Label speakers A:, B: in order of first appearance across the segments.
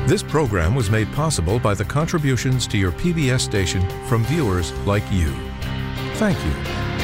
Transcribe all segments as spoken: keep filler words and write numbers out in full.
A: This program was made possible by the contributions to your P B S station from viewers like you. Thank you.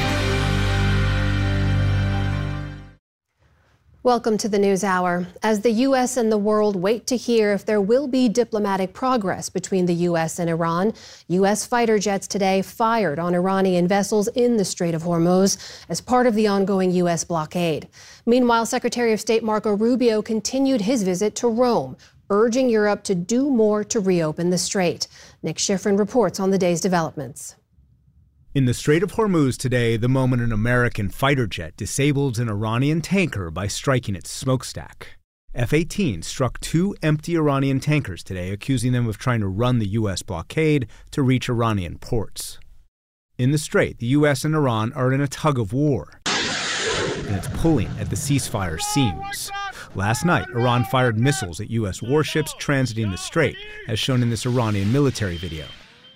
B: Welcome to the News Hour. As the U S and the world wait to hear if there will be diplomatic progress between the U S and Iran, U S fighter jets today fired on Iranian vessels in the Strait of Hormuz as part of the ongoing U S blockade. Meanwhile, Secretary of State Marco Rubio continued his visit to Rome, urging Europe to do more to reopen the strait. Nick Schifrin reports on the day's developments.
C: In the Strait of Hormuz today, the moment an American fighter jet disabled an Iranian tanker by striking its smokestack. F eighteen struck two empty Iranian tankers today, accusing them of trying to run the U S blockade to reach Iranian ports. In the strait, the U S and Iran are in a tug of war, and it's pulling at the ceasefire seams. Last night, Iran fired missiles at U S warships transiting the strait, as shown in this Iranian military video.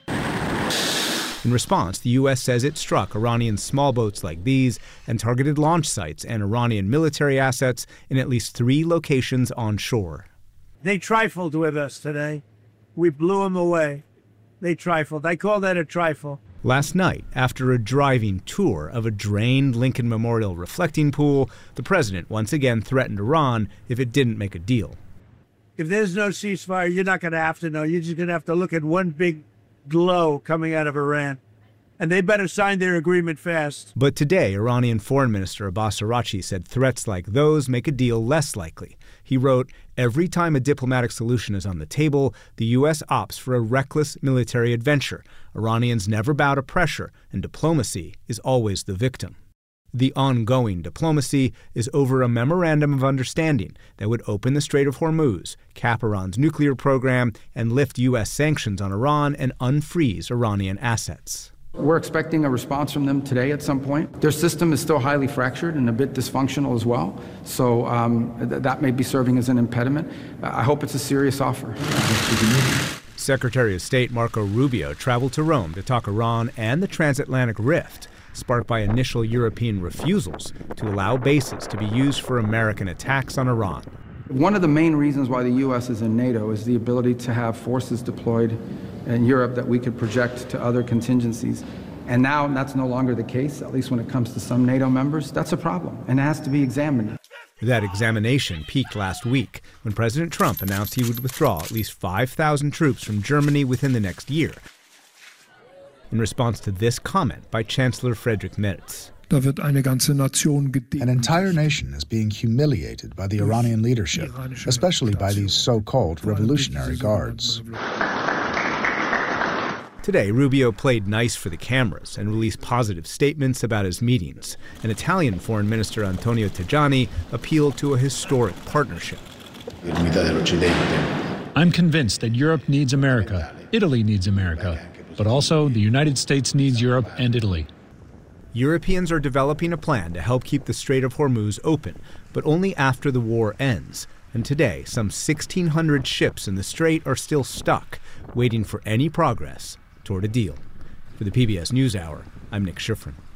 C: In response, the U S says it struck Iranian small boats like these and targeted launch sites and Iranian military assets in at least three locations onshore.
D: They trifled with us today. We blew them away. They trifled. I call that a trifle.
C: Last night, after a driving tour of a drained Lincoln Memorial reflecting pool, the president once again threatened Iran if it didn't make a deal.
D: If there's no ceasefire, you're not going to have to know. You're just going to have to look at one big glow coming out of Iran. And they better sign their agreement fast.
C: But today, Iranian Foreign Minister Abbas Araghchi said threats like those make a deal less likely. He wrote, "Every time a diplomatic solution is on the table, the U S opts for a reckless military adventure. Iranians never bow to pressure, and diplomacy is always the victim." The ongoing diplomacy is over a memorandum of understanding that would open the Strait of Hormuz, cap Iran's nuclear program, and lift U S sanctions on Iran and unfreeze Iranian assets.
E: We're expecting a response from them today at some point. Their system is still highly fractured and a bit dysfunctional as well, so um, th- that may be serving as an impediment. I hope it's a serious offer.
C: Secretary of State Marco Rubio traveled to Rome to talk Iran and the transatlantic rift, sparked by initial European refusals to allow bases to be used for American attacks on Iran.
E: One of the main reasons why the U S is in NATO is the ability to have forces deployed in Europe that we could project to other contingencies. And now that's no longer the case, at least when it comes to some NATO members. That's a problem, and it has to be examined.
C: That examination peaked last week when President Trump announced he would withdraw at least five thousand troops from Germany within the next year, in response to this comment by Chancellor Friedrich Merz.
F: An entire nation is being humiliated by the Iranian leadership, especially by these so-called revolutionary guards.
C: Today, Rubio played nice for the cameras and released positive statements about his meetings. And Italian Foreign Minister Antonio Tajani appealed to a historic partnership.
G: I'm convinced that Europe needs America, Italy needs America, but also the United States needs Europe and Italy.
C: Europeans are developing a plan to help keep the Strait of Hormuz open, but only after the war ends. And today, some sixteen hundred ships in the strait are still stuck, waiting for any progress toward a deal. For the P B S NewsHour, I'm Nick Schifrin.